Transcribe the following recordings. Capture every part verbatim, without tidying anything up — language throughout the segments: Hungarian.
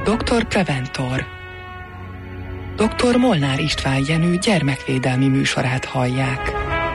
doktor Preventor. doktor Molnár István Jenő gyermekvédelmi műsorát hallják.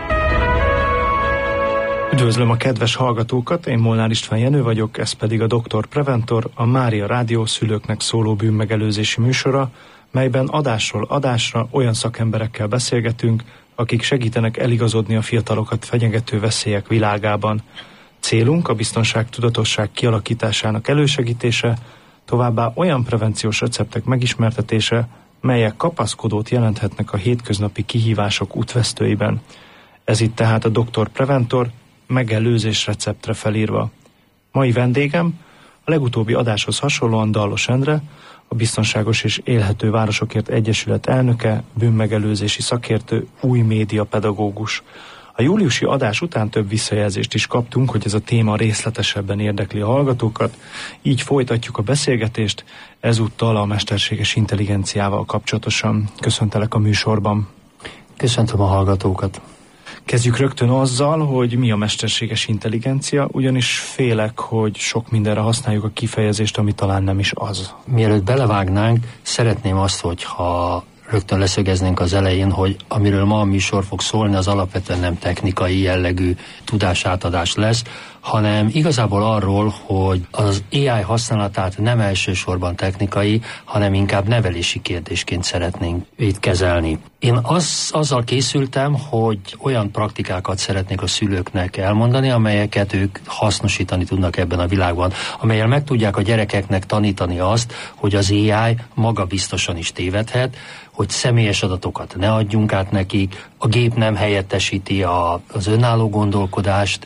Üdvözlöm a kedves hallgatókat, én Molnár István Jenő vagyok, ez pedig a doktor Preventor, a Mária Rádió szülőknek szóló bűnmegelőzési műsora, melyben adásról adásra olyan szakemberekkel beszélgetünk, akik segítenek eligazodni a fiatalokat fenyegető veszélyek világában. Célunk a biztonságtudatosság kialakításának elősegítése, továbbá olyan prevenciós receptek megismertetése, melyek kapaszkodót jelenthetnek a hétköznapi kihívások útvesztőiben. Ez itt tehát a doktor Preventor, megelőzés receptre felírva. Mai vendégem a legutóbbi adáshoz hasonlóan Dallos Endre, a Biztonságos és Élhető Városokért Egyesület elnöke, bűnmegelőzési szakértő, új média pedagógus. A júliusi adás után több visszajelzést is kaptunk, hogy ez a téma részletesebben érdekli a hallgatókat, így folytatjuk a beszélgetést, ezúttal a mesterséges intelligenciával kapcsolatosan. Köszöntelek a műsorban. Köszöntöm a hallgatókat. Kezdjük rögtön azzal, hogy mi a mesterséges intelligencia, ugyanis félek, hogy sok mindenre használjuk a kifejezést, ami talán nem is az. Mielőtt belevágnánk, szeretném azt, hogyha rögtön leszögeznénk az elején, hogy amiről ma a műsor fog szólni, az alapvetően nem technikai jellegű tudásátadás lesz, hanem igazából arról, hogy az á i használatát nem elsősorban technikai, hanem inkább nevelési kérdésként szeretnénk itt kezelni. Én az, azzal készültem, hogy olyan praktikákat szeretnék a szülőknek elmondani, amelyeket ők hasznosítani tudnak ebben a világban, amellyel meg tudják a gyerekeknek tanítani azt, hogy az á i maga biztosan is tévedhet, hogy személyes adatokat ne adjunk át nekik, a gép nem helyettesíti a, az önálló gondolkodást,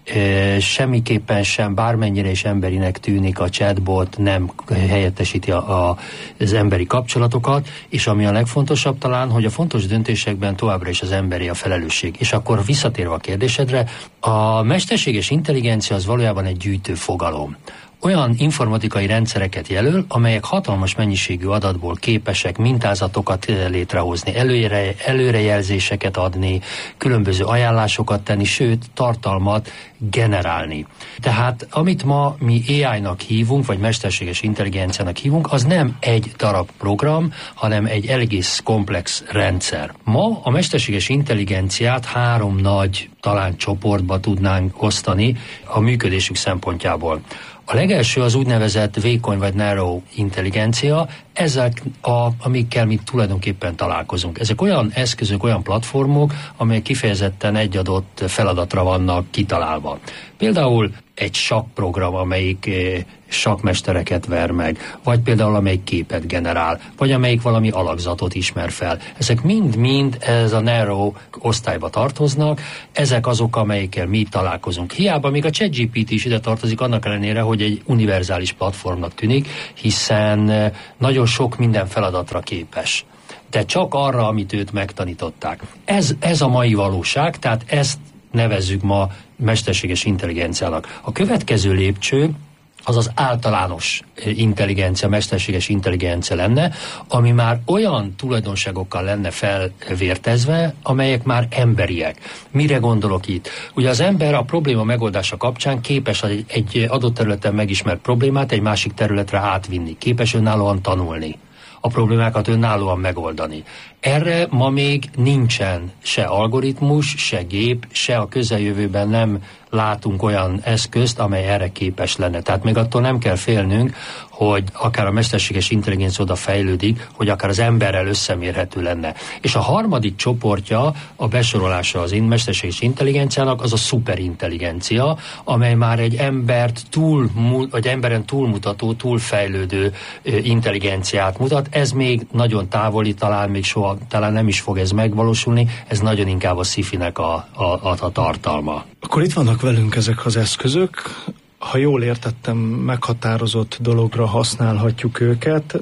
e, semmiképpen sem, bármennyire is emberinek tűnik a chatbot, nem helyettesíti a, a, az emberi kapcsolatokat, és ami a legfontosabb talán, hogy a fontos döntésekben továbbra is az emberi a felelősség. És akkor visszatérve a kérdésedre, a mesterséges intelligencia az valójában egy gyűjtő fogalom. Olyan informatikai rendszereket jelöl, amelyek hatalmas mennyiségű adatból képesek mintázatokat létrehozni, előre, előrejelzéseket adni, különböző ajánlásokat tenni, sőt, tartalmat generálni. Tehát amit ma mi á i-nak hívunk, vagy mesterséges intelligenciának hívunk, az nem egy darab program, hanem egy egész komplex rendszer. Ma a mesterséges intelligenciát három nagy, talán csoportba tudnánk osztani a működésük szempontjából. A legelső az úgynevezett vékony vagy narrow intelligencia, ezek, a, amikkel mi tulajdonképpen találkozunk. Ezek olyan eszközök, olyan platformok, amelyek kifejezetten egy adott feladatra vannak kitalálva. Például egy sakkprogram, amelyik sakkmestereket ver meg, vagy például amelyik képet generál, vagy amelyik valami alakzatot ismer fel. Ezek mind-mind ez a narrow osztályba tartoznak, ezek azok, amelyikkel mi találkozunk. Hiába még a ChatGPT is ide tartozik, annak ellenére, hogy egy univerzális platformnak tűnik, hiszen nagyon sok minden feladatra képes. De csak arra, amit őt megtanították. Ez, ez a mai valóság, tehát ezt nevezzük ma mesterséges intelligenciának. A következő lépcső az az általános intelligencia, mesterséges intelligencia lenne, ami már olyan tulajdonságokkal lenne felvértezve, amelyek már emberiek. Mire gondolok itt? Ugye az ember a probléma megoldása kapcsán képes egy, egy adott területen megismert problémát egy másik területre átvinni, képes önállóan tanulni, a problémákat önállóan megoldani. Erre ma még nincsen se algoritmus, se gép, se a közeljövőben nem látunk olyan eszközt, amely erre képes lenne. Tehát még attól nem kell félnünk, hogy akár a mesterséges intelligencia oda fejlődik, hogy akár az emberrel összemérhető lenne. És a harmadik csoportja a besorolása az mesterséges intelligenciának az a szuperintelligencia, amely már egy embert túl, vagy emberen túlmutató, túlfejlődő intelligenciát mutat. Ez még nagyon távoli, talán még soha, talán nem is fog ez megvalósulni, ez nagyon inkább a sci-finek a, a, a, a tartalma. Akkor itt vannak velünk ezek az eszközök, ha jól értettem, meghatározott dologra használhatjuk őket,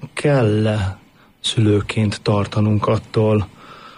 kell szülőként tartanunk attól,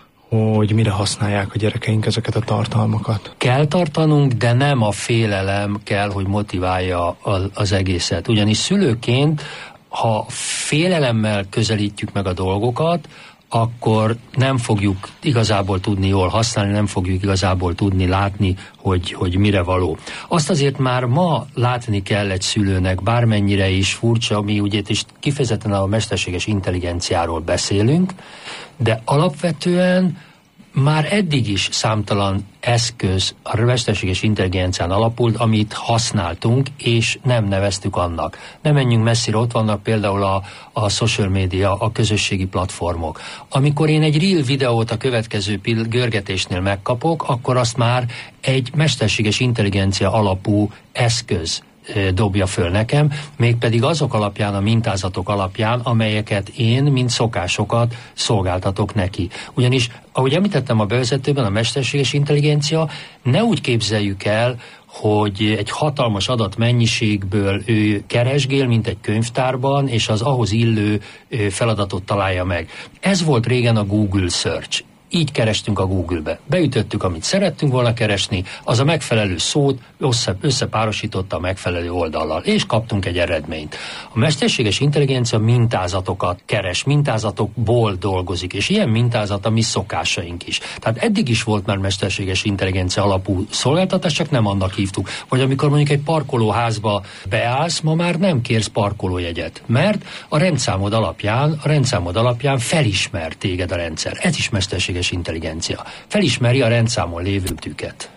hogy mire használják a gyerekeink ezeket a tartalmakat? Kell tartanunk, de nem a félelem kell, hogy motiválja az egészet. Ugyanis szülőként, ha félelemmel közelítjük meg a dolgokat, akkor nem fogjuk igazából tudni jól használni, nem fogjuk igazából tudni látni, hogy, hogy mire való. Azt azért már ma látni kell egy szülőnek, bármennyire is furcsa, mi ugye is kifejezetten a mesterséges intelligenciáról beszélünk, de alapvetően már eddig is számtalan eszköz a mesterséges intelligencián alapult, amit használtunk, és nem neveztük annak. Nem menjünk messzire, ott vannak például a, a social media, a közösségi platformok. Amikor én egy reel videót a következő görgetésnél megkapok, akkor azt már egy mesterséges intelligencia alapú eszköz dobja föl nekem, mégpedig azok alapján, a mintázatok alapján, amelyeket én, mint szokásokat szolgáltatok neki. Ugyanis, ahogy említettem a bevezetőben, a mesterséges intelligencia, ne úgy képzeljük el, hogy egy hatalmas adatmennyiségből ő keresgél, mint egy könyvtárban, és az ahhoz illő feladatot találja meg. Ez volt régen a Google Search. Így kerestünk a Google-be. Beütöttük, amit szerettünk volna keresni, az a megfelelő szót össze, összepárosította a megfelelő oldallal, és kaptunk egy eredményt. A mesterséges intelligencia mintázatokat keres, mintázatokból dolgozik, és ilyen mintázat a mi szokásaink is. Tehát eddig is volt már mesterséges intelligencia alapú szolgáltatás, csak nem annak hívtuk. Vagy amikor mondjuk egy parkolóházba beállsz, ma már nem kérsz parkolójegyet, mert a rendszámod alapján, a rendszámod alapján felismer téged a rendszer. Ez is mesterséges intelligencia. Felismeri a rendszámon lévő tüket.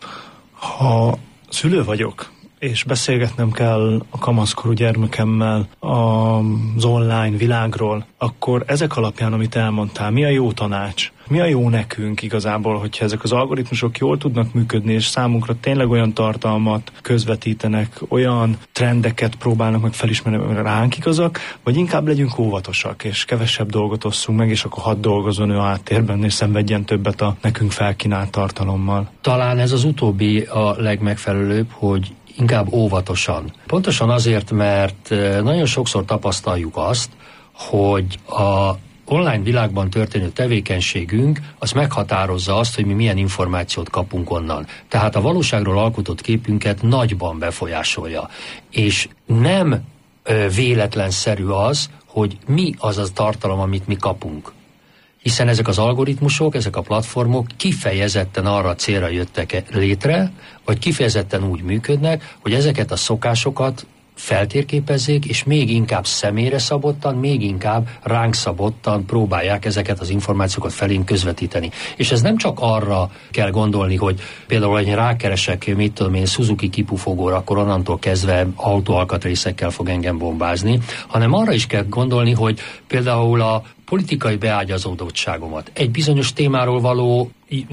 Ha szülő vagyok, és beszélgetnem kell a kamaszkorú gyermekemmel az online világról, akkor ezek alapján, amit elmondtál, mi a jó tanács? Mi a jó nekünk igazából, hogyha ezek az algoritmusok jól tudnak működni, és számunkra tényleg olyan tartalmat közvetítenek, olyan trendeket próbálnak meg felismerni, amire ránk igazak, vagy inkább legyünk óvatosak, és kevesebb dolgot osszunk meg, és akkor hadd dolgozzon ő áttérben, és szenvedjen többet a nekünk felkínált tartalommal. Talán ez az utóbbi a legmegfelelőbb, hogy inkább óvatosan. Pontosan azért, mert nagyon sokszor tapasztaljuk azt, hogy a online világban történő tevékenységünk az meghatározza azt, hogy mi milyen információt kapunk onnan. Tehát a valóságról alkotott képünket nagyban befolyásolja. És nem ö, véletlenszerű az, hogy mi az a tartalom, amit mi kapunk. Hiszen ezek az algoritmusok, ezek a platformok kifejezetten arra a célra jöttek létre, vagy kifejezetten úgy működnek, hogy ezeket a szokásokat feltérképezzék, és még inkább személyre szabottan, még inkább ránk szabottan próbálják ezeket az információkat felénk közvetíteni. És ez nem csak arra kell gondolni, hogy például, hogy rákeresek, mit tudom én, Suzuki kipufogóra, akkor onnantól kezdve autóalkatrészekkel fog engem bombázni, hanem arra is kell gondolni, hogy például a politikai beágyazódottságomat, egy bizonyos témáról való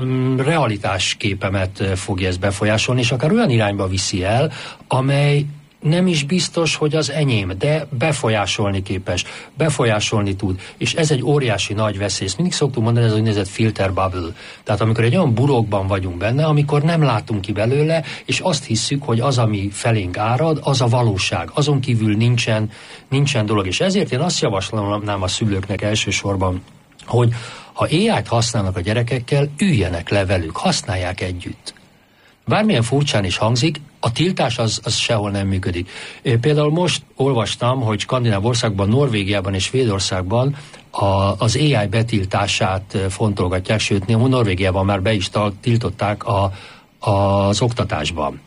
realitásképemet fogja ez befolyásolni, és akár olyan irányba viszi el, amely nem is biztos, hogy az enyém, de befolyásolni képes, befolyásolni tud, és ez egy óriási nagy veszély. Ezt mindig szoktuk mondani, ez az úgynevezett filter bubble. Tehát amikor egy olyan burokban vagyunk benne, amikor nem látunk ki belőle, és azt hisszük, hogy az, ami felénk árad, az a valóság. Azon kívül nincsen, nincsen dolog. És ezért én azt javaslom a szülőknek elsősorban, hogy ha á í-t használnak a gyerekekkel, üljenek le velük, használják együtt. Bármilyen furcsán is hangzik, a tiltás az, az sehol nem működik. Például most olvastam, hogy Skandináv országban, Norvégiában és Svédországban a, az á í betiltását fontolgatják, sőt, Norvégiában már be is tiltották a, az oktatásban.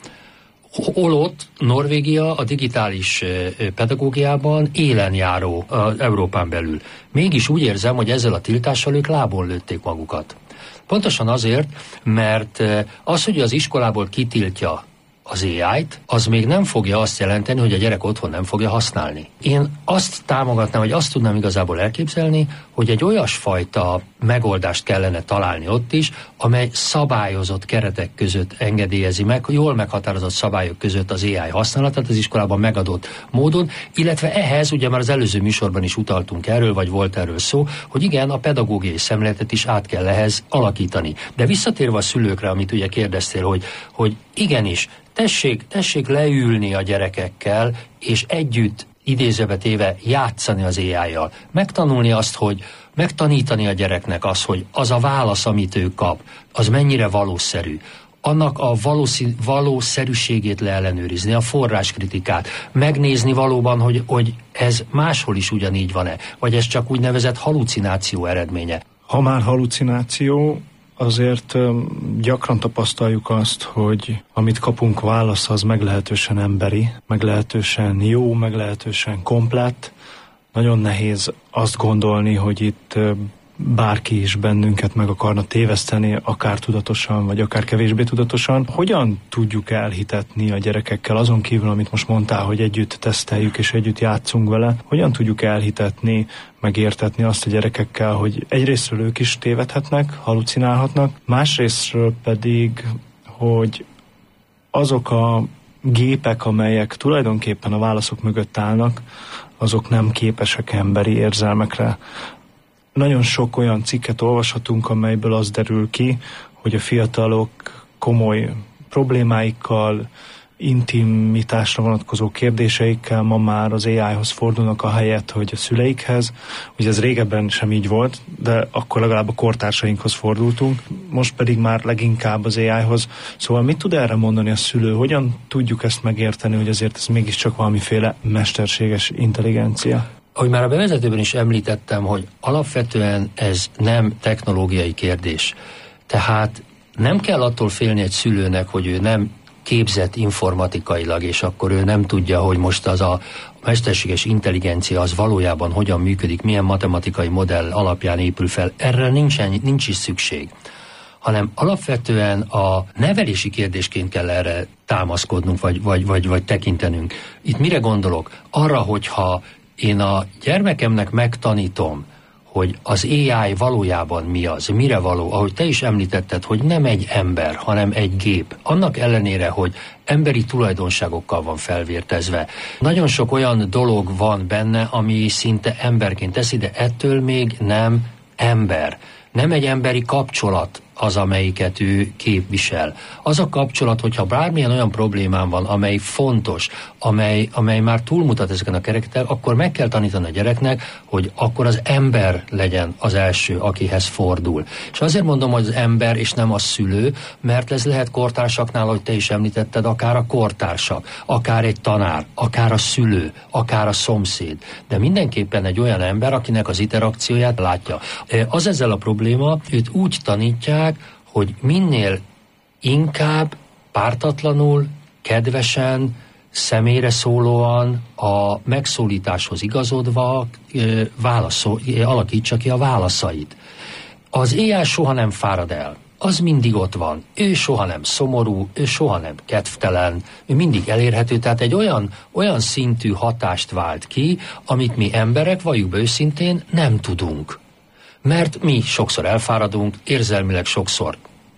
Holott Norvégia a digitális pedagógiában élen járó az Európán belül. Mégis úgy érzem, hogy ezzel a tiltással ők lábon lőtték magukat. Pontosan azért, mert az, hogy az iskolából kitiltja az á í-t, az még nem fogja azt jelenteni, hogy a gyerek otthon nem fogja használni. Én azt támogatnám, vagy azt tudnám igazából elképzelni, hogy egy olyasfajta megoldást kellene találni ott is, amely szabályozott keretek között engedélyezi meg, jól meghatározott szabályok között az á í használatát az iskolában megadott módon, illetve ehhez, ugye már az előző műsorban is utaltunk erről, vagy volt erről szó, hogy igen, a pedagógiai szemléletet is át kell ehhez alakítani. De visszatérve a szülőkre, amit ugye kérdeztél, hogy, hogy igenis, tessék, tessék leülni a gyerekekkel, és együtt idézőbe téve játszani az á í-jal. Megtanulni azt, hogy megtanítani a gyereknek azt, hogy az a válasz, amit ő kap, az mennyire valószerű. Annak a valószín, valószerűségét leellenőrizni, a forráskritikát, megnézni valóban, hogy, hogy ez máshol is ugyanígy van-e? Vagy ez csak úgynevezett halucináció eredménye? Ha már halucináció, azért gyakran tapasztaljuk azt, hogy amit kapunk válasz, az meglehetősen emberi, meglehetősen jó, meglehetősen komplett. Nagyon nehéz azt gondolni, hogy itt bárki is bennünket meg akarna téveszteni, akár tudatosan, vagy akár kevésbé tudatosan. Hogyan tudjuk elhitetni a gyerekekkel, azon kívül, amit most mondtál, hogy együtt teszteljük és együtt játszunk vele, hogyan tudjuk elhitetni, megértetni azt a gyerekekkel, hogy egyrésztről ők is tévedhetnek, halucinálhatnak, másrésztről pedig, hogy azok a gépek, amelyek tulajdonképpen a válaszok mögött állnak, azok nem képesek emberi érzelmekre. Nagyon sok olyan cikket olvashatunk, amelyből az derül ki, hogy a fiatalok komoly problémáikkal, intimitásra vonatkozó kérdéseikkel ma már az á í-hoz fordulnak a helyet, hogy a szüleikhez. Ugye ez régebben sem így volt, de akkor legalább a kortársainkhoz fordultunk, most pedig már leginkább az á í-hoz. Szóval mit tud erre mondani a szülő? Hogyan tudjuk ezt megérteni, hogy azért ez mégiscsak valamiféle mesterséges intelligencia? Ahogy már a bevezetőben is említettem, hogy alapvetően ez nem technológiai kérdés. Tehát nem kell attól félni egy szülőnek, hogy ő nem képzett informatikailag, és akkor ő nem tudja, hogy most az a mesterséges intelligencia az valójában hogyan működik, milyen matematikai modell alapján épül fel. Erre nincsen, nincs is szükség. Hanem alapvetően a nevelési kérdésként kell erre támaszkodnunk, vagy, vagy, vagy, vagy tekintenünk. Itt mire gondolok? Arra, hogyha én a gyermekemnek megtanítom, hogy az á í valójában mi az, mire való, ahogy te is említetted, hogy nem egy ember, hanem egy gép. Annak ellenére, hogy emberi tulajdonságokkal van felvértezve. Nagyon sok olyan dolog van benne, ami szinte emberként teszi, de ettől még nem ember. Nem egy emberi kapcsolat az, amelyiket ő képvisel. Az a kapcsolat, hogyha bármilyen olyan problémám van, amely fontos, amely, amely már túlmutat ezeken a kerekeken, akkor meg kell tanítani a gyereknek, hogy akkor az ember legyen az első, akihez fordul. És azért mondom, hogy az ember és nem a szülő, mert ez lehet kortársaknál, ahogy te is említetted, akár a kortársak, akár egy tanár, akár a szülő, akár a szomszéd. De mindenképpen egy olyan ember, akinek az interakcióját látja. Az ezzel a probléma, őt úgy tanítják, hogy minél inkább pártatlanul, kedvesen, személyre szólóan, a megszólításhoz igazodva válaszol, alakítsa ki a válaszait. Az á í soha nem fárad el. Az mindig ott van. Ő soha nem szomorú, ő soha nem kedvtelen, ő mindig elérhető, tehát egy olyan, olyan szintű hatást vált ki, amit mi emberek, valljuk be őszintén, nem tudunk. Mert mi sokszor elfáradunk, érzelmileg sokszor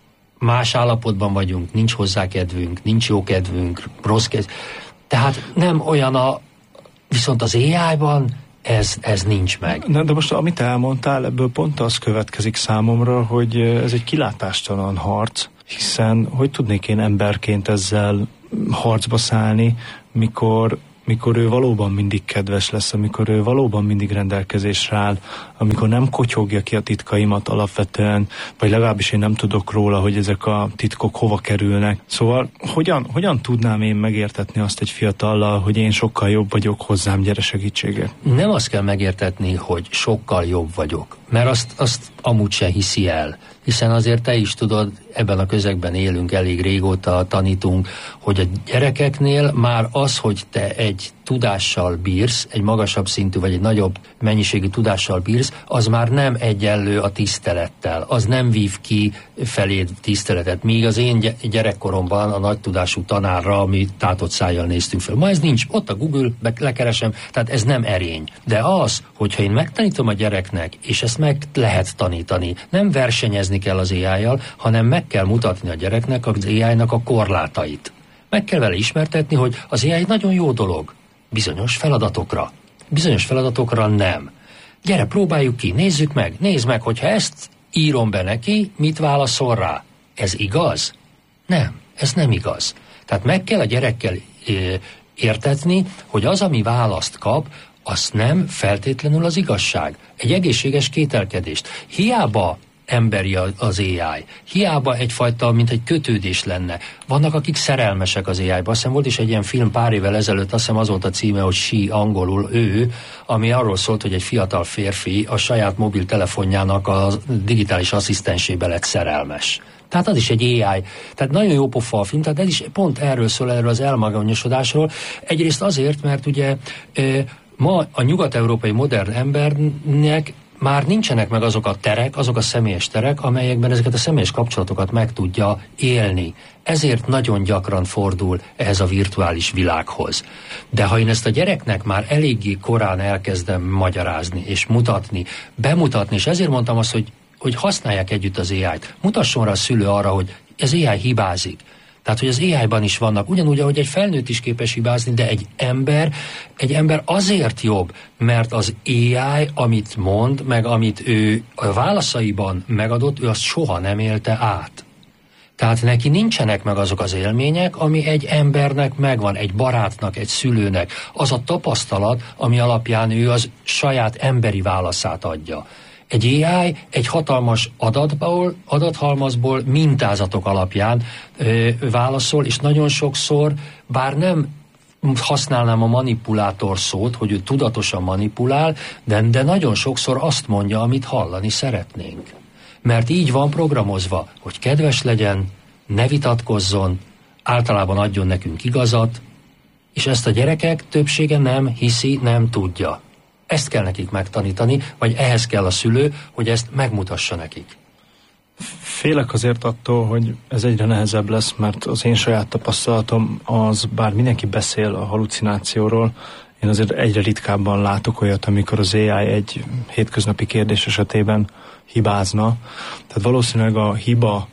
más állapotban vagyunk, nincs hozzá kedvünk, nincs jó kedvünk, rossz kedvünk. Tehát nem olyan a... Viszont az á í-ban ez, ez nincs meg. De, de most amit elmondtál, ebből pont az következik számomra, hogy ez egy kilátástalan harc, hiszen hogy tudnék én emberként ezzel harcba szállni, mikor... mikor ő valóban mindig kedves lesz, amikor ő valóban mindig rendelkezésre áll, amikor nem kotyogja ki a titkaimat alapvetően, vagy legalábbis én nem tudok róla, hogy ezek a titkok hova kerülnek. Szóval hogyan, hogyan tudnám én megértetni azt egy fiatallal, hogy én sokkal jobb vagyok, hozzám gyere segítségért? Nem azt kell megértetni, hogy sokkal jobb vagyok, mert azt, azt amúgy se hiszi el. Hiszen azért te is tudod, ebben a közegben élünk elég régóta, tanítunk, hogy a gyerekeknél már az, hogy te egy tudással bírsz, egy magasabb szintű vagy egy nagyobb mennyiségű tudással bírsz, az már nem egyenlő a tisztelettel, az nem vív ki feléd tiszteletet. Míg az én gyerekkoromban a nagy tudású tanárra, ami tátott szájjal néztünk föl. Ma ez nincs, ott a Google, lekeresem, tehát ez nem erény. De az, hogyha én megtanítom a gyereknek, és ezt meg lehet tanítani, nem versenyezni kell az á í-jal, hanem meg kell mutatni a gyereknek az á í-nak a korlátait. Meg kell vele ismertetni, hogy az á í nagyon jó dolog. Bizonyos feladatokra. Bizonyos feladatokra nem. Gyere, próbáljuk ki, nézzük meg, nézd meg, hogyha ezt írom be neki, mit válaszol rá? Ez igaz? Nem, ez nem igaz. Tehát meg kell a gyerekkel értetni, hogy az, ami választ kap, az nem feltétlenül az igazság. Egy egészséges kételkedést. Hiába emberi az á i. Hiába egyfajta, mint egy kötődés lenne. Vannak, akik szerelmesek az á i-ba. Azt hiszem volt is egy ilyen film pár évvel ezelőtt, azt hiszem az volt a címe, hogy She, angolul ő, ami arról szólt, hogy egy fiatal férfi a saját mobiltelefonjának a digitális asszisztensébe lett szerelmes. Tehát az is egy á i. Tehát nagyon jó pofa a film, tehát ez is pont erről szól, erről az elmagányosodásról. Egyrészt azért, mert ugye ma a nyugat-európai modern embernek már nincsenek meg azok a terek, azok a személyes terek, amelyekben ezeket a személyes kapcsolatokat meg tudja élni. Ezért nagyon gyakran fordul ehhez a virtuális világhoz. De ha én ezt a gyereknek már eléggé korán elkezdem magyarázni és mutatni, bemutatni, és ezért mondtam azt, hogy, hogy használják együtt az á i-t. Mutasson rá a szülő arra, hogy az á i hibázik. Tehát, hogy az á i-ban is vannak, ugyanúgy, ahogy egy felnőtt is képes hibázni, de egy ember, egy ember azért jobb, mert az á i, amit mond, meg amit ő a válaszaiban megadott, ő azt soha nem élte át. Tehát neki nincsenek meg azok az élmények, ami egy embernek megvan, egy barátnak, egy szülőnek. Az a tapasztalat, ami alapján ő az saját emberi válaszát adja. Egy á i egy hatalmas adatból, adathalmazból mintázatok alapján ö, válaszol, és nagyon sokszor, bár nem használnám a manipulátor szót, hogy ő tudatosan manipulál, de, de nagyon sokszor azt mondja, amit hallani szeretnénk. Mert így van programozva, hogy kedves legyen, ne vitatkozzon, általában adjon nekünk igazat, és ezt a gyerekek többsége nem hiszi, nem tudja. Ezt kell nekik megtanítani, vagy ehhez kell a szülő, hogy ezt megmutassa nekik. Félek azért attól, hogy ez egyre nehezebb lesz, mert az én saját tapasztalatom az, bár mindenki beszél a halucinációról, én azért egyre ritkábban látok olyat, amikor az á i egy hétköznapi kérdés esetében hibázna. Tehát valószínűleg a hiba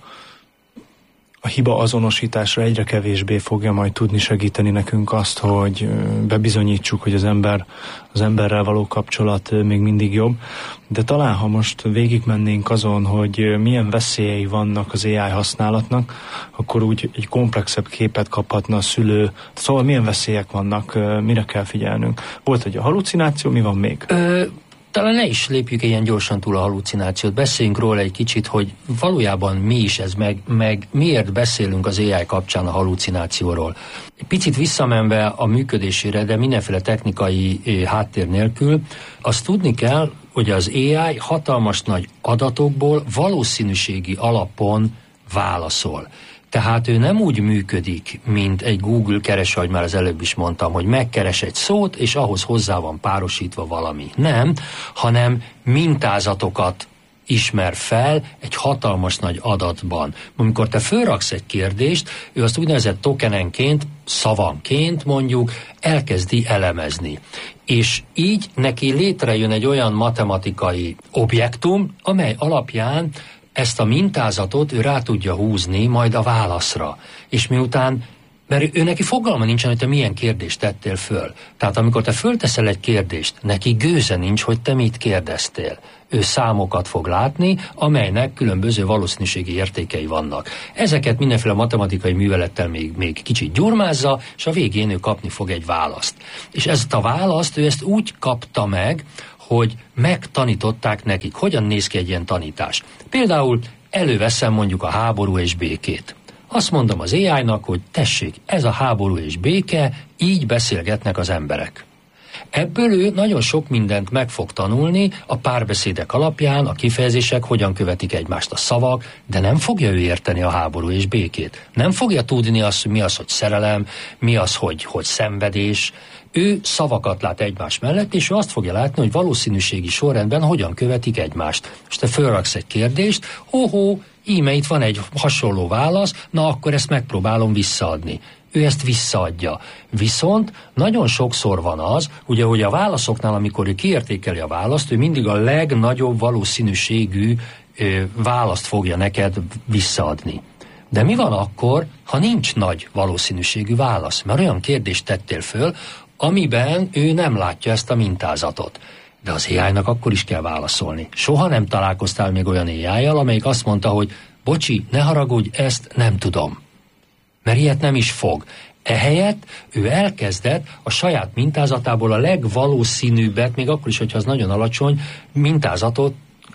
a hiba azonosításra egyre kevésbé fogja majd tudni segíteni nekünk azt, hogy bebizonyítsuk, hogy az ember, az emberrel való kapcsolat még mindig jobb. De talán, ha most végigmennénk azon, hogy milyen veszélyei vannak az á i használatnak, akkor úgy egy komplexebb képet kaphatna a szülő. Szóval milyen veszélyek vannak, mire kell figyelnünk? Volt egy a halucináció, mi van még? Ö... Talán ne is lépjük ilyen gyorsan túl a halucinációt. Beszéljünk róla egy kicsit, hogy valójában mi is ez, meg, meg miért beszélünk az á i kapcsán a halucinációról. Picit visszamenve a működésére, de mindenféle technikai háttér nélkül, azt tudni kell, hogy az á i hatalmas nagy adatokból valószínűségi alapon válaszol. Tehát ő nem úgy működik, mint egy Google kereső, ahogy már az előbb is mondtam, hogy megkeres egy szót, és ahhoz hozzá van párosítva valami. Nem, hanem mintázatokat ismer fel egy hatalmas nagy adatban. Amikor te fölraksz egy kérdést, ő azt úgynevezett tokenenként, szavanként mondjuk elkezdi elemezni. És így neki létrejön egy olyan matematikai objektum, amely alapján ezt a mintázatot ő rá tudja húzni majd a válaszra. És miután, mert ő neki fogalma nincsen, hogy te milyen kérdést tettél föl. Tehát amikor te fölteszel egy kérdést, neki gőze nincs, hogy te mit kérdeztél. Ő számokat fog látni, amelynek különböző valószínűségi értékei vannak. Ezeket mindenféle matematikai művelettel még, még kicsit gyurmázza, és a végén ő kapni fog egy választ. És ezt a választ, ő ezt úgy kapta meg, hogy megtanították nekik, hogyan néz ki egy ilyen tanítás. Például előveszem mondjuk a háború és békét. Azt mondom az á i-nak, hogy tessék, ez a háború és béke, így beszélgetnek az emberek. Ebből ő nagyon sok mindent meg fog tanulni a párbeszédek alapján, a kifejezések hogyan követik egymást, a szavak, de nem fogja ő érteni a háború és békét. Nem fogja tudni azt, hogy mi az, hogy szerelem, mi az, hogy, hogy szenvedés. Ő szavakat lát egymás mellett, és ő azt fogja látni, hogy valószínűségi sorrendben hogyan követik egymást. És te fölraksz egy kérdést, hóhó, íme itt van egy hasonló válasz, na akkor ezt megpróbálom visszaadni. Ő ezt visszaadja. Viszont nagyon sokszor van az, ugye, hogy a válaszoknál, amikor ő kiértékeli a választ, ő mindig a legnagyobb valószínűségű ö, választ fogja neked visszaadni. De mi van akkor, ha nincs nagy valószínűségű válasz? Mert olyan kérdést tettél föl, amiben ő nem látja ezt a mintázatot. De az á i-nak akkor is kell válaszolni. Soha nem találkoztál még olyan á i-jal, amelyik azt mondta, hogy bocsi, ne haragudj, ezt nem tudom. Mert ilyet nem is fog. Ehelyett ő elkezdett a saját mintázatából a legvalószínűbbet, még akkor is, hogyha az nagyon alacsony, mintázatot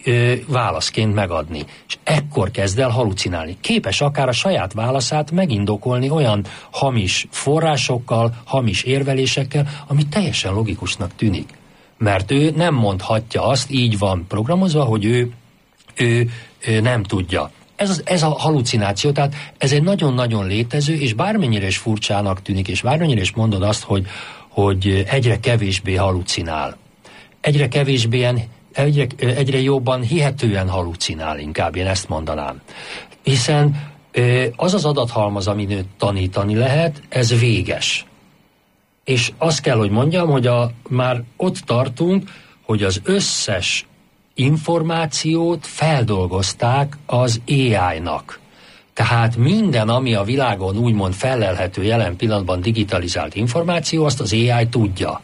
ö, válaszként megadni. És ekkor kezd el halucinálni. Képes akár a saját válaszát megindokolni olyan hamis forrásokkal, hamis érvelésekkel, ami teljesen logikusnak tűnik. Mert ő nem mondhatja azt, így van programozva, hogy ő, ő, ő nem tudja. Ez, az, ez a halucináció, tehát ez egy nagyon-nagyon létező, és bármennyire is furcsának tűnik, és bármennyire is mondod azt, hogy, hogy egyre kevésbé halucinál. Egyre kevésbé, egyre, egyre jobban hihetően halucinál, inkább én ezt mondanám. Hiszen az az adathalmaz, amin őt tanítani lehet, ez véges. És azt kell, hogy mondjam, hogy a, már ott tartunk, hogy az összes információt feldolgozták az á í-nak. Tehát minden, ami a világon úgymond fellelhető jelen pillanatban digitalizált információ, azt az á í tudja.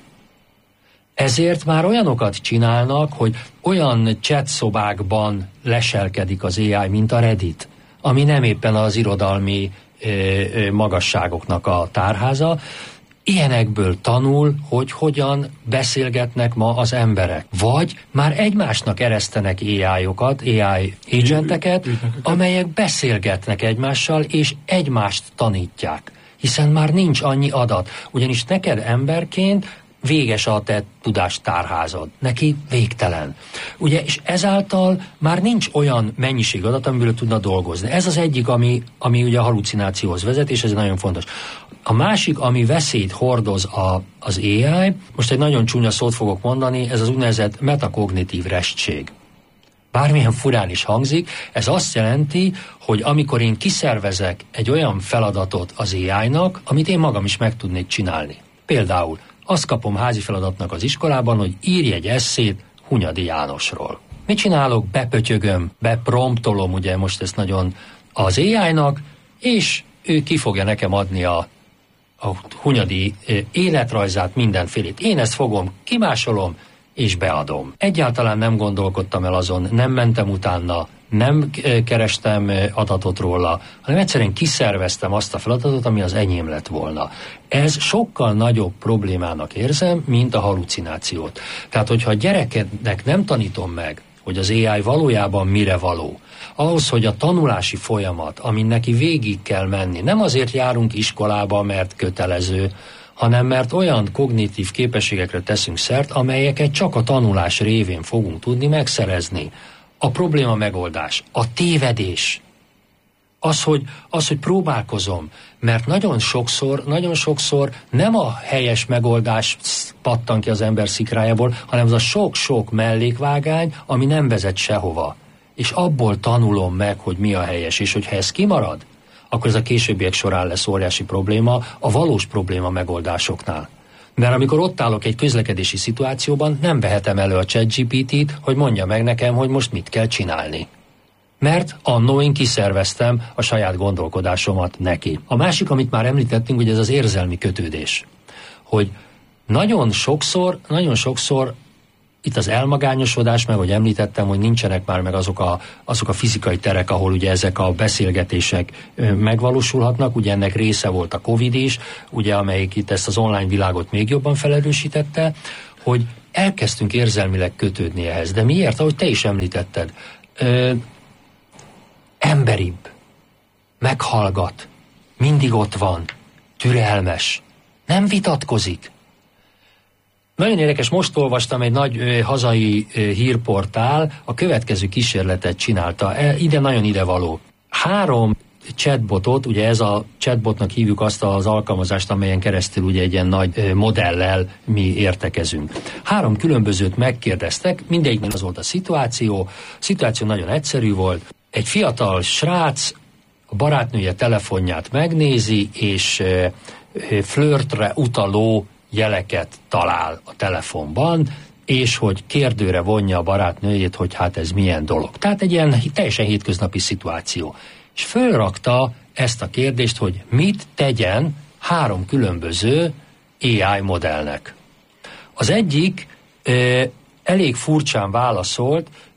Ezért már olyanokat csinálnak, hogy olyan chat szobákban leselkedik az á í, mint a Reddit, ami nem éppen az irodalmi ö, ö, magasságoknak a tárháza. Ilyenekből tanul, hogy hogyan beszélgetnek ma az emberek. Vagy már egymásnak eresztenek á í-okat, á í agenteket, amelyek beszélgetnek egymással, és egymást tanítják. Hiszen már nincs annyi adat. Ugyanis neked emberként véges a te tudástárházad. Neki végtelen. Ugye, és ezáltal már nincs olyan mennyiség adat, amiből tudna dolgozni. Ez az egyik, ami, ami ugye a halucinációhoz vezet, és ez nagyon fontos. A másik, ami veszélyt hordoz a, az á í, most egy nagyon csúnya szót fogok mondani, ez az úgynevezett metakognitív restség. Bármilyen furán is hangzik, ez azt jelenti, hogy amikor én kiszervezek egy olyan feladatot az á í-nak, amit én magam is meg tudnék csinálni. Például azt kapom házi feladatnak az iskolában, hogy írj egy esszét Hunyadi Jánosról. Mit csinálok? Bepötyögöm, bepromptolom, ugye most ezt nagyon az á í-nak, és ő ki fogja nekem adni a, a Hunyadi életrajzát, mindenfélét. Én ezt fogom, kimásolom, és beadom. Egyáltalán nem gondolkodtam el azon, nem mentem utána, nem kerestem adatot róla, hanem egyszerűen kiszerveztem azt a feladatot, ami az enyém lett volna. Ez sokkal nagyobb problémának érzem, mint a halucinációt. Tehát, hogyha a gyerekednek nem tanítom meg, hogy az á í valójában mire való, ahhoz, hogy a tanulási folyamat, amin neki végig kell menni, nem azért járunk iskolába, mert kötelező, hanem mert olyan kognitív képességekre teszünk szert, amelyeket csak a tanulás révén fogunk tudni megszerezni. A probléma megoldás, a tévedés, az, hogy, az, hogy próbálkozom, mert nagyon sokszor, nagyon sokszor nem a helyes megoldás pattan ki az ember szikrájából, hanem az a sok-sok mellékvágány, ami nem vezet sehova. És abból tanulom meg, hogy mi a helyes, és hogyha ez kimarad, akkor ez a későbbiek során lesz óriási probléma a valós probléma megoldásoknál. Mert amikor ott állok egy közlekedési szituációban, nem vehetem elő a ChatGPT-t, hogy mondja meg nekem, hogy most mit kell csinálni. Mert annó én kiszerveztem a saját gondolkodásomat neki. A másik, amit már említettünk, hogy ez az érzelmi kötődés. Hogy nagyon sokszor, nagyon sokszor itt az elmagányosodás, meg hogy említettem, hogy nincsenek már meg azok a, azok a fizikai terek, ahol ugye ezek a beszélgetések ö, megvalósulhatnak. Ugye ennek része volt a Covid is, ugye amelyik itt ezt az online világot még jobban felerősítette, hogy elkezdtünk érzelmileg kötődni ehhez. De miért? Ahogy te is említetted. Ö, emberibb, meghallgat, mindig ott van, türelmes, nem vitatkozik. Nagyon érdekes, most olvastam, egy nagy ö, hazai ö, hírportál a következő kísérletet csinálta. E, ide nagyon idevaló. Három chatbotot, ugye ez a chatbotnak hívjuk azt az alkalmazást, amelyen keresztül ugye egy ilyen nagy ö, modellel mi értekezünk. Három különbözőt megkérdeztek, mindegyiknél az volt a szituáció. A szituáció nagyon egyszerű volt. Egy fiatal srác a barátnője telefonját megnézi, és ö, ö, flörtre utaló jeleket talál a telefonban, és hogy kérdőre vonja a barátnőjét, hogy hát ez milyen dolog. Tehát egy ilyen teljesen hétköznapi szituáció. És fölrakta ezt a kérdést, hogy mit tegyen három különböző á í modellnek. Az egyik ö, elég furcsán válaszolt,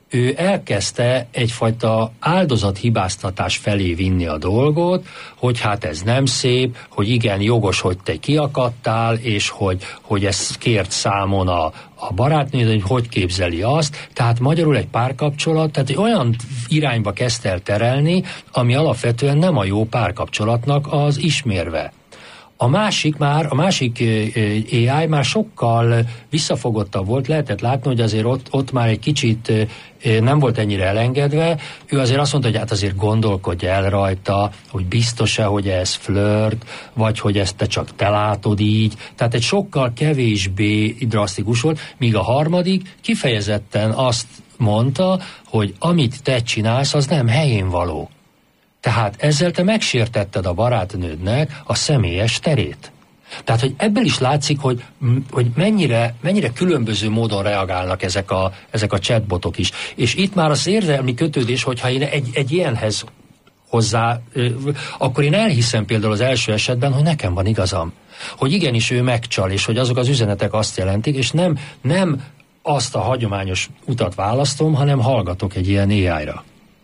ő elkezdte egyfajta áldozathibáztatás felé vinni a dolgot, hogy hát ez nem szép, hogy igen, jogos, hogy te kiakadtál, és hogy, hogy ezt kért számon a, a barátnőd, hogy hogy képzeli azt. Tehát magyarul egy párkapcsolat, tehát egy olyan irányba kezdte el terelni, ami alapvetően nem a jó párkapcsolatnak az ismérve. A másik már, a másik á i már sokkal visszafogottabb volt, lehetett látni, hogy azért ott, ott már egy kicsit nem volt ennyire elengedve. Ő azért azt mondta, hogy hát azért gondolkodj el rajta, hogy biztos-e, hogy ez flirt, vagy hogy ezt te csak te látod így. Tehát egy sokkal kevésbé drasztikus volt, míg a harmadik kifejezetten azt mondta, hogy amit te csinálsz, az nem helyén való. Tehát ezzel te megsértetted a barátnődnek a személyes terét. Tehát, hogy ebből is látszik, hogy, hogy mennyire, mennyire különböző módon reagálnak ezek a, ezek a chatbotok is. És itt már az érzelmi kötődés, hogyha én egy, egy ilyenhez hozzá, akkor én elhiszem például az első esetben, hogy nekem van igazam. Hogy igenis ő megcsal, és hogy azok az üzenetek azt jelentik, és nem, nem azt a hagyományos utat választom, hanem hallgatok egy ilyen á i-ra.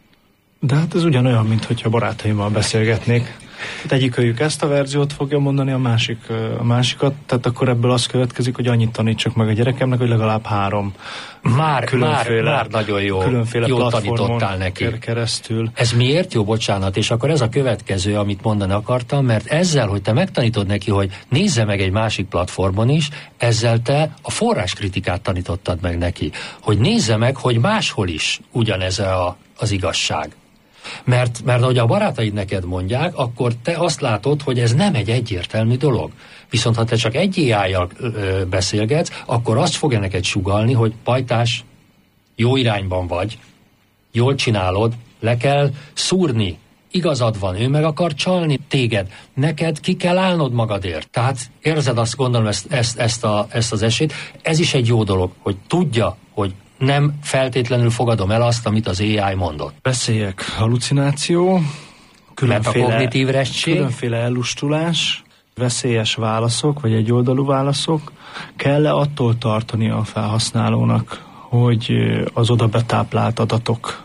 De hát ez ugyanolyan, mint hogyha barátaimmal beszélgetnék. Hát egyikőjük ezt a verziót fogja mondani, a másik a másikat, tehát akkor ebből az következik, hogy annyit tanítsak meg a gyerekemnek, hogy legalább három már, különféle, már, már nagyon jó, különféle jól tanítottál neki. Keresztül. Ez miért jó, bocsánat, és akkor ez a következő, amit mondani akartam, mert ezzel, hogy te megtanítod neki, hogy nézze meg egy másik platformon is, ezzel te a forráskritikát tanítottad meg neki. Hogy nézze meg, hogy máshol is ugyanez a, az igazság. Mert, mert ahogy a barátaid neked mondják, akkor te azt látod, hogy ez nem egy egyértelmű dolog. Viszont ha te csak egy á i-jal beszélgetsz, akkor azt fogja neked sugallni, hogy pajtás, jó irányban vagy, jól csinálod, le kell szúrni, igazad van, ő meg akar csalni téged, neked ki kell állnod magadért. Tehát érzed azt, gondolom ezt, ezt, ezt, a, ezt az esélyt, ez is egy jó dolog, hogy tudja, hogy nem feltétlenül fogadom el azt, amit az á i mondott. Veszélyek, halucináció, különféle, különféle ellustulás, veszélyes válaszok, vagy egyoldalú válaszok. Kell-e attól tartani a felhasználónak, hogy az oda betáplált adatok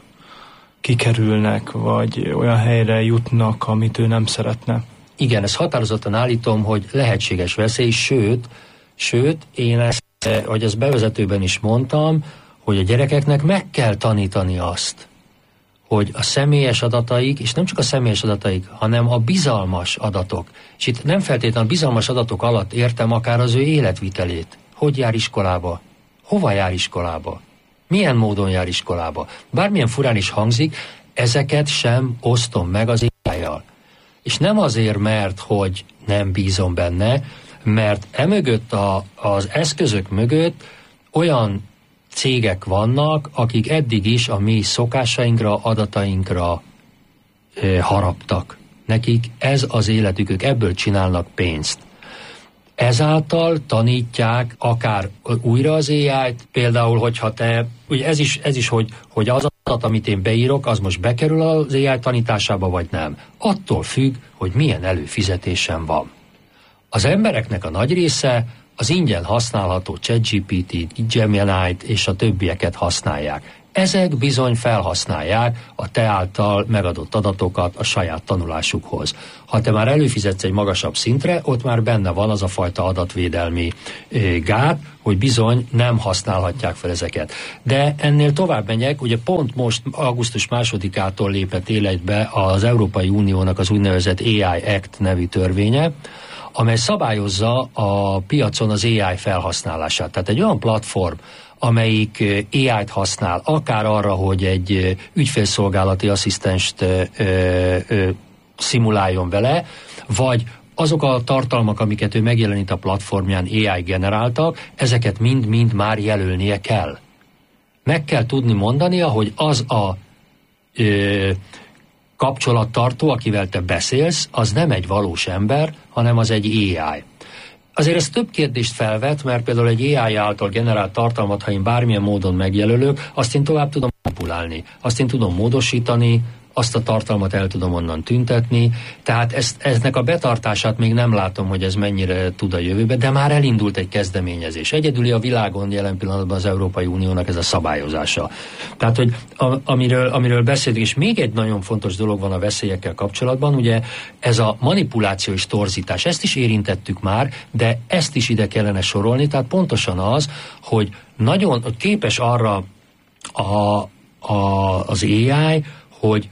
kikerülnek, vagy olyan helyre jutnak, amit ő nem szeretne? Igen, ezt határozottan állítom, hogy lehetséges veszély, sőt, sőt, én ezt, hogy ezt bevezetőben is mondtam, hogy a gyerekeknek meg kell tanítani azt, hogy a személyes adataik, és nem csak a személyes adataik, hanem a bizalmas adatok. És itt nem feltétlenül a bizalmas adatok alatt értem akár az ő életvitelét. Hogy jár iskolába? Hova jár iskolába? Milyen módon jár iskolába? Bármilyen furán is hangzik, ezeket sem osztom meg az á i-jal. És nem azért, mert hogy nem bízom benne, mert emögött a, az eszközök mögött olyan cégek vannak, akik eddig is a mi szokásainkra, adatainkra e, haraptak. Nekik ez az életük, ők ebből csinálnak pénzt. Ezáltal tanítják akár újra az á i-t, például, hogyha te, ugye ez is, ez is hogy, hogy az adat, amit én beírok, az most bekerül az á i tanításába, vagy nem. Attól függ, hogy milyen előfizetésem van. Az embereknek a nagy része az ingyen használható ChatGPT-t, Gemini-t és a többieket használják. Ezek bizony felhasználják a te által megadott adatokat a saját tanulásukhoz. Ha te már előfizetsz egy magasabb szintre, ott már benne van az a fajta adatvédelmi e, gát, hogy bizony nem használhatják fel ezeket. De ennél tovább megyek, ugye pont most augusztus másodikától lépett életbe az Európai Uniónak az úgynevezett á i Act nevű törvénye, amely szabályozza a piacon az á i felhasználását. Tehát egy olyan platform, amelyik á i-t használ, akár arra, hogy egy ügyfélszolgálati asszisztenst ö, ö, szimuláljon vele, vagy azok a tartalmak, amiket ő megjelenít a platformján á i generáltak, ezeket mind-mind már jelölnie kell. Meg kell tudni mondania, hogy az a ö, kapcsolattartó, akivel te beszélsz, az nem egy valós ember, hanem az egy á i. Azért ez több kérdést felvet, mert például egy á i által generált tartalmat, ha én bármilyen módon megjelölök, azt én tovább tudom manipulálni, azt én tudom módosítani, azt a tartalmat el tudom onnan tüntetni, tehát ezt, eznek a betartását még nem látom, hogy ez mennyire tud a jövőbe, de már elindult egy kezdeményezés. Egyedüli a világon jelen pillanatban az Európai Uniónak ez a szabályozása. Tehát, hogy a, amiről, amiről beszélünk, és még egy nagyon fontos dolog van a veszélyekkel kapcsolatban, ugye ez a manipuláció és torzítás, ezt is érintettük már, de ezt is ide kellene sorolni, tehát pontosan az, hogy nagyon képes arra a, a, az á i, hogy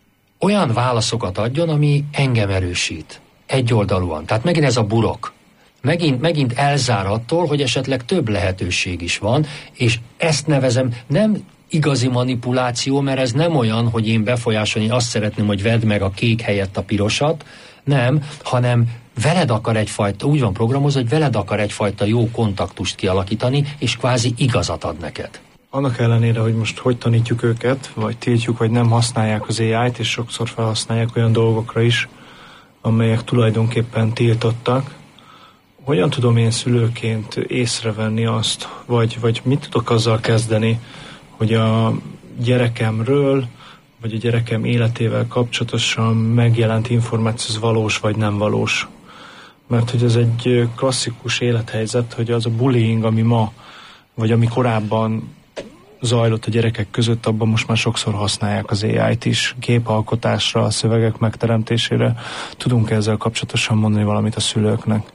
olyan válaszokat adjon, ami engem erősít. Egyoldalúan. Tehát megint ez a burok. Megint, megint elzár attól, hogy esetleg több lehetőség is van, és ezt nevezem nem igazi manipuláció, mert ez nem olyan, hogy én befolyásolni azt szeretném, hogy vedd meg a kék helyett a pirosat, nem, hanem veled akar egyfajta, úgy van programozva, hogy veled akar egyfajta jó kontaktust kialakítani, és kvázi igazat ad neked. Annak ellenére, hogy most hogy tanítjuk őket, vagy tiltjuk, vagy nem használják az á i-t, és sokszor felhasználják olyan dolgokra is, amelyek tulajdonképpen tiltottak, hogyan tudom én szülőként észrevenni azt, vagy, vagy mit tudok azzal kezdeni, hogy a gyerekemről, vagy a gyerekem életével kapcsolatosan megjelent információ az valós, vagy nem valós. Mert hogy ez egy klasszikus élethelyzet, hogy az a bullying, ami ma, vagy ami korábban zajlott a gyerekek között, abban most már sokszor használják az á i-t is, képalkotásra, a szövegek megteremtésére. Tudunk ezzel kapcsolatosan mondani valamit a szülőknek?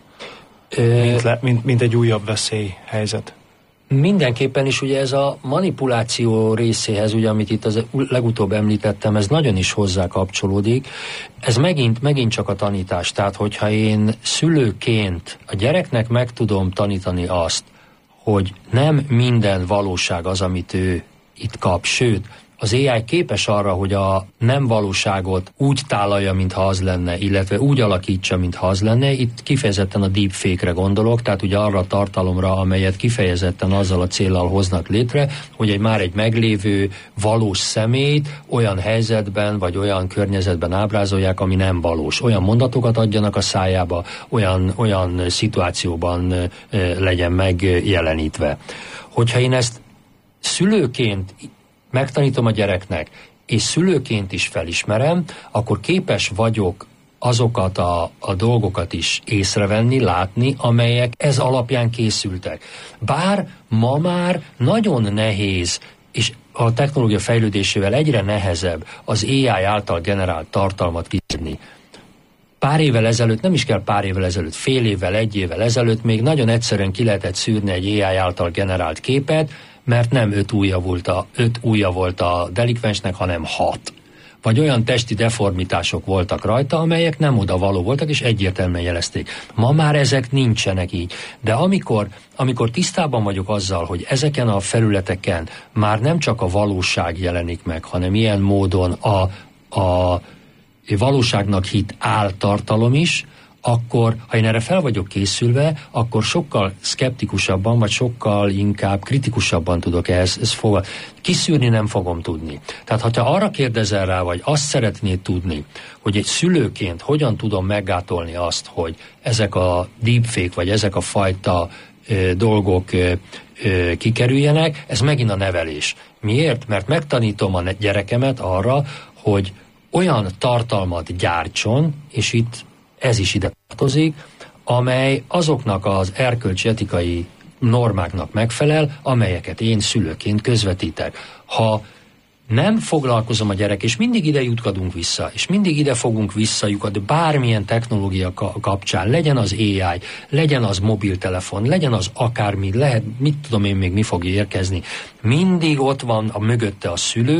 Mint, le, mint, mint egy újabb veszélyhelyzet. Mindenképpen is ugye ez a manipuláció részéhez, ugye, amit itt az legutóbb említettem, ez nagyon is hozzá kapcsolódik. Ez megint, megint csak a tanítás. Tehát, hogyha én szülőként a gyereknek meg tudom tanítani azt, hogy nem minden valóság az, amit ő itt kap, sőt, az á i képes arra, hogy a nem valóságot úgy tálalja, mintha az lenne, illetve úgy alakítsa, mintha az lenne. Itt kifejezetten a deepfake-re gondolok, tehát ugye arra a tartalomra, amelyet kifejezetten azzal a céllal hoznak létre, hogy egy már egy meglévő valós személyt olyan helyzetben, vagy olyan környezetben ábrázolják, ami nem valós. Olyan mondatokat adjanak a szájába, olyan, olyan szituációban e, legyen megjelenítve. Hogyha én ezt szülőként megtanítom a gyereknek, és szülőként is felismerem, akkor képes vagyok azokat a, a dolgokat is észrevenni, látni, amelyek ez alapján készültek. Bár ma már nagyon nehéz, és a technológia fejlődésével egyre nehezebb az á i által generált tartalmat kiszedni. Pár évvel ezelőtt, nem is kell pár évvel ezelőtt, fél évvel, egy évvel ezelőtt még nagyon egyszerűen ki lehetett szűrni egy á i által generált képet, mert nem öt ujja volt a, öt ujja volt a delikvensnek, hanem hat. Vagy olyan testi deformitások voltak rajta, amelyek nem oda való voltak, és egyértelműen jelezték. Ma már ezek nincsenek így. De amikor, amikor tisztában vagyok azzal, hogy ezeken a felületeken már nem csak a valóság jelenik meg, hanem ilyen módon a, a valóságnak hit áltartalom is, akkor, ha én erre fel vagyok készülve, akkor sokkal szkeptikusabban, vagy sokkal inkább kritikusabban tudok ehhez ezt fogadni. Kiszűrni nem fogom tudni. Tehát, ha arra kérdezel rá, vagy azt szeretnéd tudni, hogy egy szülőként hogyan tudom meggátolni azt, hogy ezek a deepfake, vagy ezek a fajta ö, dolgok ö, ö, kikerüljenek, ez megint a nevelés. Miért? Mert megtanítom a gyerekemet arra, hogy olyan tartalmat gyártson, és itt ez is ide tartozik, amely azoknak az erkölcsi etikai normáknak megfelel, amelyeket én szülőként közvetítek. Ha nem foglalkozom a gyerek, és mindig ide jutkadunk vissza, és mindig ide fogunk visszajukadni, bármilyen technológia kapcsán, legyen az á i, legyen az mobiltelefon, legyen az akármi, lehet, mit tudom én még mi fog érkezni, mindig ott van a mögötte a szülő,